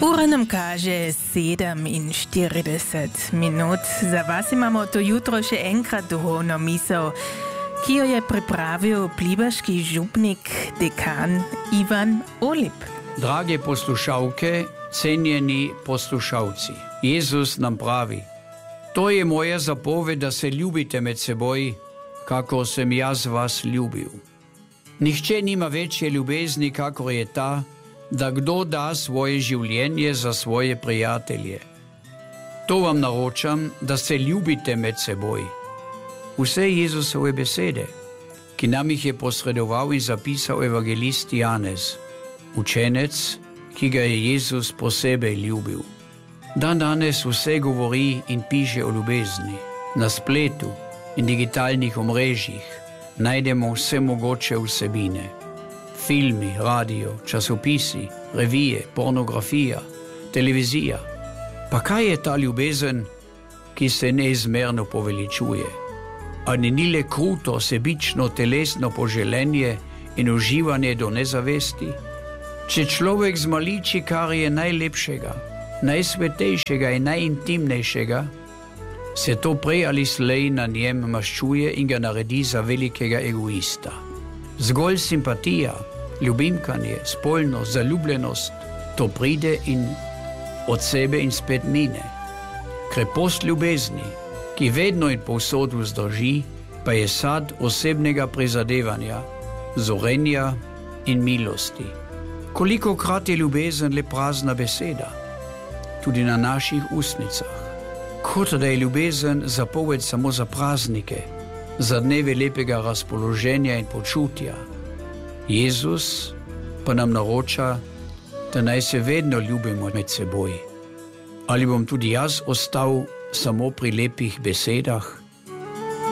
Ura nam kaže 7:40. Za vas imamo to jutro še enkrat duhovno misel, ki jo je pripravil plibaški župnik, dekan Ivan Olip. Drage poslušalke, cenjeni poslušalci, Jezus nam pravi: to je moja zapoved, da se ljubite med seboj, kako sem jaz vas ljubil. Nihče nima večje ljubezni, kakor je ta, da kdo da svoje življenje za svoje prijatelje. To vam naročam, da se ljubite med seboj. Vse Jezusove besede, ki nam jih je posredoval in zapisal evangelist Janez, učenec, ki ga je Jezus posebej ljubil. Danes vse govori in piše o ljubezni. Na spletu in digitalnih omrežjih najdemo vse mogoče vsebine. Filmi, radio, časopisi, revije, pornografija, televizija. Pa kaj je ta ljubezen, ki se neizmerno poveličuje? Ali ni le kruto, sebično, telesno poželenje in uživanje do nezavesti? Če človek zmaliči, kar je najlepšega, najsvetejšega in najintimnejšega, se to prej ali slej na njem maščuje in ga naredi za velikega egoista. Zgolj simpatija, ljubimkanje, spolnost, zaljubljenost, to pride in od sebe in spet mine. Krepost ljubezni, ki vedno in povsod vzdrži, pa je sad osebnega prizadevanja, zorenja in milosti. Kolikokrat je ljubezen le prazna beseda, tudi na naših ustnicah. Kot da je ljubezen zapoved samo za praznike, za dneve lepega razpoloženja in počutja. Jezus pa nam naroča, da naj se vedno ljubimo med seboj. Ali bom tudi jaz ostal samo pri lepih besedah?